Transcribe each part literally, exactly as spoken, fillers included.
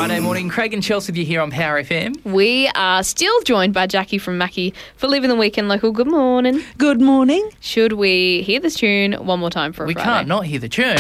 Friday morning. Craig and Chelsea with you here on Power F M. We are still joined by Jackie from Mackie for Living the Weekend Local. Good morning. Good morning. Should we hear this tune one more time for a We Friday? can't not hear the tune.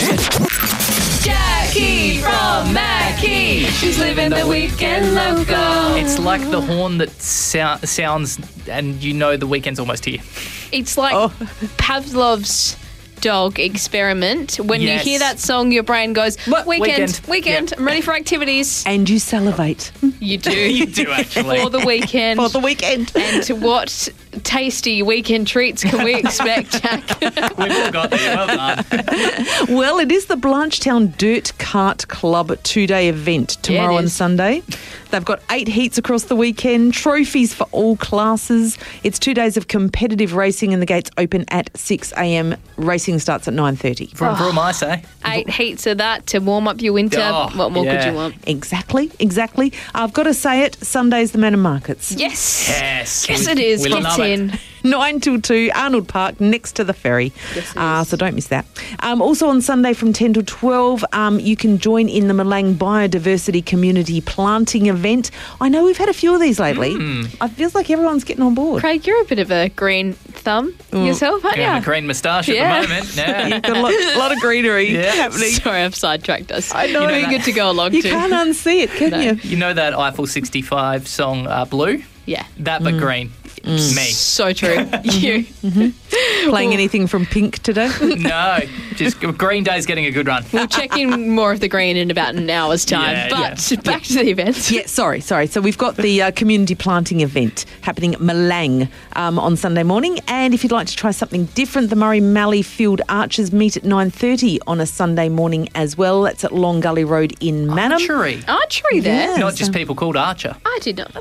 Jackie from Mackie. She's living the weekend local. It's like the horn that sou- sounds and you know the weekend's almost here. It's like Oh. Pavlov's dog experiment. When Yes. you hear that song, your brain goes, What? weekend, Weekend. weekend, Yep. I'm ready for activities. And you salivate You do. You do actually. For the weekend. for the weekend. And what tasty weekend treats can we expect, Jack? We've all got there. Well done. Well, it is the Blanchetown Dirt Kart Club two-day event tomorrow Yeah, it and is. Sunday. They've got eight heats across the weekend, trophies for all classes. It's two days of competitive racing and the gates open at six a.m. Racing starts at nine thirty. Vroom, vroom, I say. Eight heats of that to warm up your winter. Oh, what more yeah. could you want? Exactly, exactly. I've got to say it, Sunday's the Man of Markets. Yes. Yes. Yes, we- it is. we Get love it. in. nine till two, Arnold Park, next to the ferry. Yes, it uh, is. so don't miss that. Um, also on Sunday from ten till twelve, um, you can join in the Malang Biodiversity Community Planting event. I know we've had a few of these lately. It feels like everyone's getting on board. Craig, you're a bit of a green thumb yourself, aren't You have a you? green moustache Yeah. at the moment. Yeah. You've got a lot, lot of greenery Yeah. happening. Sorry, I've sidetracked us. I know. You're that- good to go along You to. can't unsee it, can No. you? You know that Eiffel sixty-five song, uh, Blue? Yeah. That but green. Me. So true. You. Playing anything from Pink today? No. Just Green Day's getting a good run. We'll check in more of the green in about an hour's time. Yeah, but yeah. back to the events. Yeah, sorry, sorry. So we've got the uh, community planting event happening at Malang um, on Sunday morning. And if you'd like to try something different, the Murray Mallee Field Archers meet at nine thirty on a Sunday morning as well. That's at Long Gully Road in Manham. Archery. Archery there. Yeah. Not just people called Archer. I did not.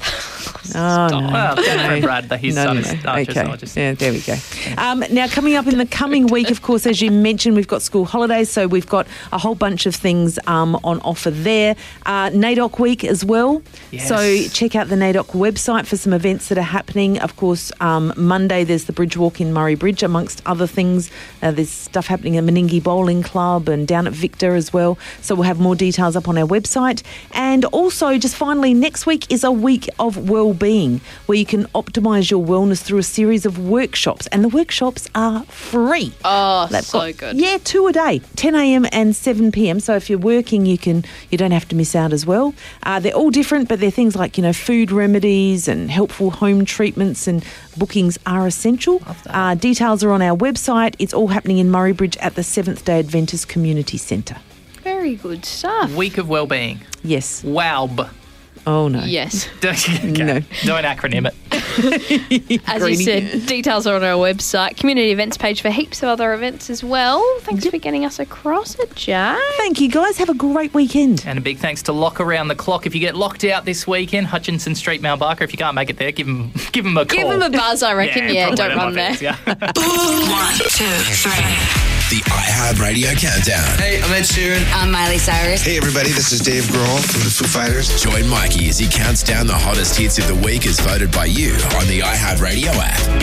Oh, no. Well, Jennifer and Brad, the- his No, son no, is no. Archer. Okay. So I just, Yeah, there we go. Um, now, coming up in the coming week, of course, as you mentioned, we've got school holidays, so we've got a whole bunch of things um, on offer there. Uh, NAIDOC week as well. Yes. So check out the NAIDOC website for some events that are happening. Of course, um, Monday there's the Bridge Walk in Murray Bridge, amongst other things. Uh, there's stuff happening at Meningie Bowling Club and down at Victor as well. So we'll have more details up on our website. And also, just finally, next week is a week of well-being where you can optimise your wellness through a series of workshops. And the workshops are free. Oh, They've so got- good. Yeah, two a day, ten a.m. and seven p.m. So if you're working, you can you don't have to miss out as well. Uh, they're all different, but they're things like, you know, food remedies and helpful home treatments, and bookings are essential. Uh, details are on our website. It's all happening in Murray Bridge at the Seventh Day Adventist Community Centre. Very good stuff. Week of Wellbeing. Yes. W O W. Oh no. Yes. Okay. No. Don't acronym it. As Greenie. you said, details are on our website. Community events page for heaps of other events as well. Thanks for getting us across it, Jack. Thank you, guys. Have a great weekend. And a big thanks to Lock Around the Clock. If you get locked out this weekend, Hutchinson Street, Mount Barker, if you can't make it there, give them, give them a call. Give them a buzz, I reckon. Yeah, probably don't that run might there. be easier. One, two, three. The iHeart Radio Countdown. Hey, I'm Ed Sheeran. I'm Miley Cyrus. Hey, everybody, this is Dave Grohl from the Foo Fighters. Join Mikey as he counts down the hottest hits of the week as voted by you on the iHeart Radio app.